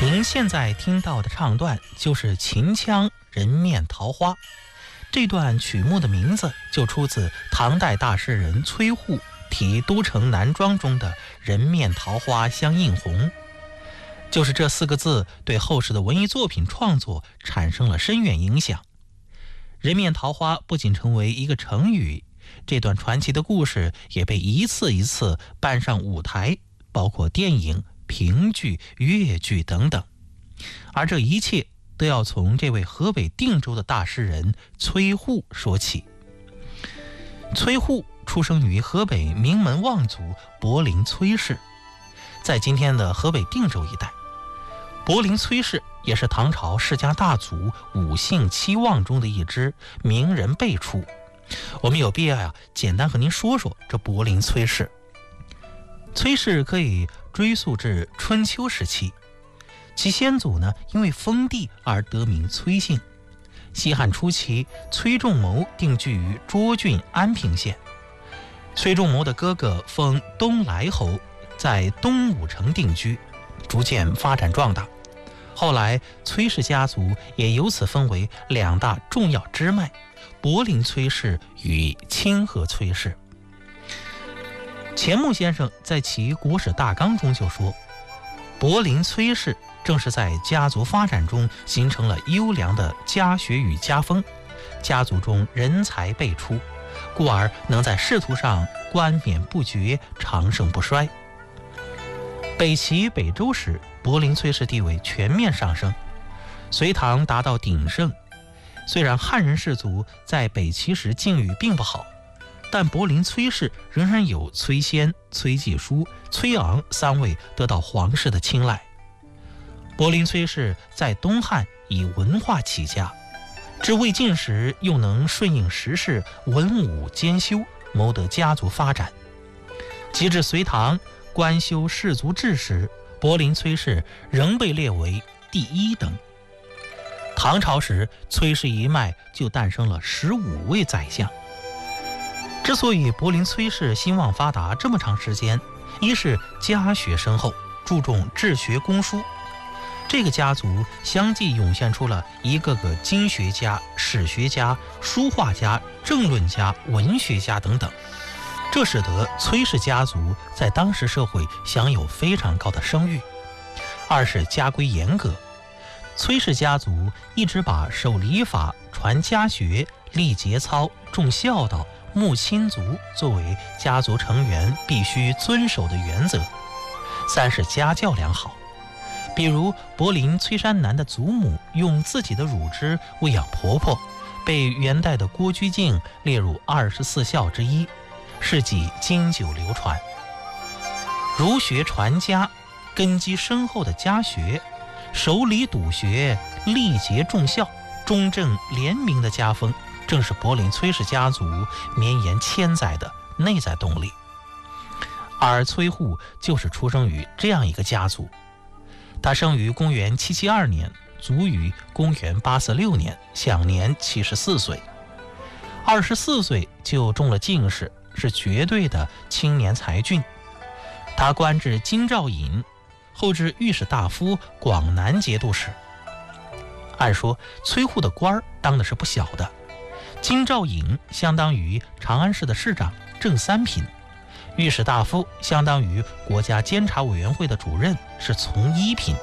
您现在听到的唱段就是秦腔《人面桃花》。这段曲目的名字就出自唐代大诗人崔护题《都城南庄》中的“人面桃花相映红”。就是这4个字对后世的文艺作品创作产生了深远影响。人面桃花不仅成为一个成语，这段传奇的故事也被一次一次搬上舞台，包括电影、评剧、越剧等等。而这一切都要从这位河北定州的大诗人崔护说起。崔护出生于河北名门望族柏林崔氏，在今天的河北定州一带。柏林崔氏也是唐朝世家大族5姓7望中的一支名人辈出。我们有必要简单和您说说这柏林崔氏。崔氏可以追溯至春秋时期，其先祖呢因为封地而得名崔姓。西汉初期，崔仲谋定居于涿郡安平县。崔仲谋的哥哥封东莱侯，在东武城定居，逐渐发展壮大。后来崔氏家族也由此分为2大重要支脉，柏林崔氏与清河崔氏。钱穆先生在其国史大纲中就说，柏林崔氏正是在家族发展中形成了优良的家学与家风，家族中人才辈出，故而能在仕途上冠冕不绝，长盛不衰。北齐北周时，柏林崔氏地位全面上升，隋唐达到鼎盛。虽然汉人氏族在北齐时境遇并不好，但柏林崔氏仍然有崔仙、崔继书、崔昂3位得到皇室的青睐。柏林崔氏在东汉以文化起家，至魏晋时又能顺应时势，文武兼修，谋得家族发展。及至隋唐官修氏族制时，柏林崔氏仍被列为第1等。唐朝时，崔氏一脉就诞生了15位宰相。之所以柏林崔氏兴旺发达这么长时间，一是家学深厚，注重治学工书，这个家族相继涌现出了一个个经学家、史学家、书画家、政论家、文学家等等，这使得崔氏家族在当时社会享有非常高的声誉。二是家规严格，崔氏家族一直把守礼法、传家学、立节操、重孝道、睦亲族作为家族成员必须遵守的原则。三是家教良好，比如柏林崔山南的祖母用自己的乳汁喂养婆婆，被元代的郭居敬列入24孝之一，事迹经久流传。儒学传家，根基深厚的家学，守礼笃学，立节重孝，忠正廉明的家风，正是柏林崔氏家族绵延千载的内在动力。而崔护就是出生于这样一个家族。他生于公元772年，卒于公元846年，享年74岁。24岁就中了进士，是绝对的青年才俊。他官至京兆尹，后至御史大夫、广南节度使。按说崔护的官当的是不小的，京兆尹相当于长安市的市长，正3品；御史大夫相当于国家监察委员会的主任，是从1品；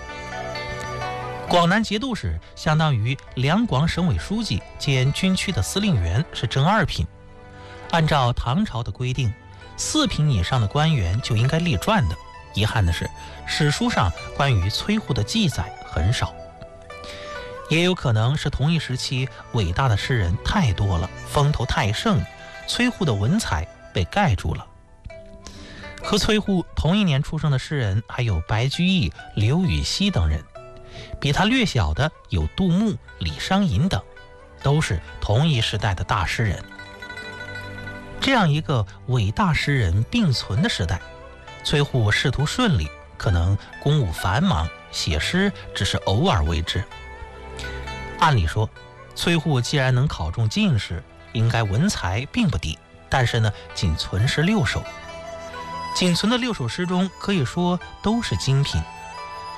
广南节度使相当于两广省委书记兼军区的司令员，是正2品。按照唐朝的规定，4品以上的官员就应该立传的。遗憾的是，史书上关于崔护的记载很少。也有可能是同一时期伟大的诗人太多了，风头太盛，崔护的文采被盖住了。和崔护同一年出生的诗人还有白居易、刘禹锡等人，比他略小的有杜牧、李商隐等，都是同一时代的大诗人。这样一个伟大诗人并存的时代，崔护仕途顺利，可能公务繁忙，写诗只是偶尔为之。按理说，崔护既然能考中进士，应该文才并不低，但是呢，仅存诗6首。仅存的6首诗中，可以说都是精品。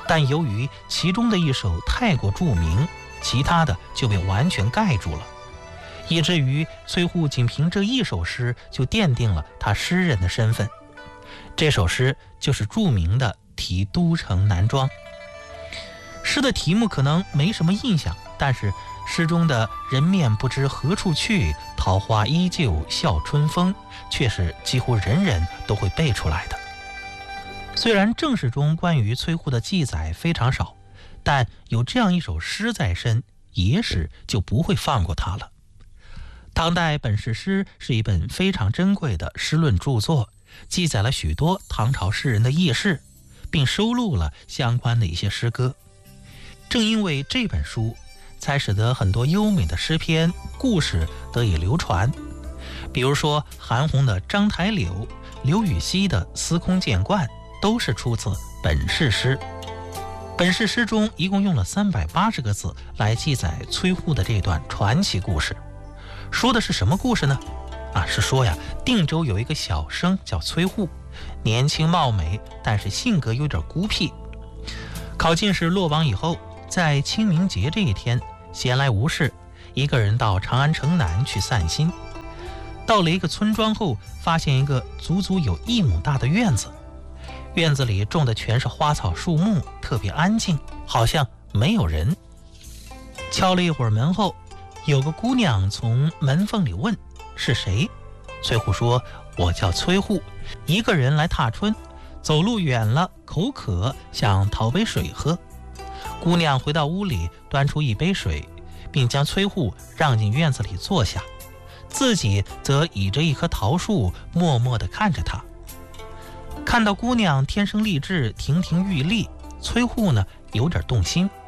但由于其中的一首太过著名，其他的就被完全盖住了，以至于崔护仅凭这一首诗就奠定了他诗人的身份。这首诗就是著名的《题都城南庄》。诗的题目可能没什么印象，但是诗中的人面不知何处去，桃花依旧笑春风却是几乎人人都会背出来的。虽然正史中关于崔护的记载非常少，但有这样一首诗在身，野史就不会放过他了。唐代本事诗是一本非常珍贵的诗论著作，记载了许多唐朝诗人的轶事，并收录了相关的一些诗歌。正因为这本书，才使得很多优美的诗篇故事得以流传。比如说韩翃的《章台柳》，刘禹锡的《司空见惯》，都是出自本事诗。本事诗中一共用了380个字来记载崔护的这段传奇故事。说的是什么故事呢？是说呀，定州有一个小生叫崔护，年轻貌美，但是性格有点孤僻。考进士落榜以后，在清明节这一天，闲来无事，一个人到长安城南去散心。到了一个村庄后，发现一个足足有1亩大的院子，院子里种的全是花草树木，特别安静，好像没有人。敲了一会儿门后，有个姑娘从门缝里问是谁。崔护说：我叫崔护，一个人来踏春，走路远了，口渴，想讨杯水喝。姑娘回到屋里，端出一杯水，并将崔护让进院子里坐下，自己则倚着一棵桃树，默默地看着他。看到姑娘天生丽质，亭亭玉立，崔护呢有点动心，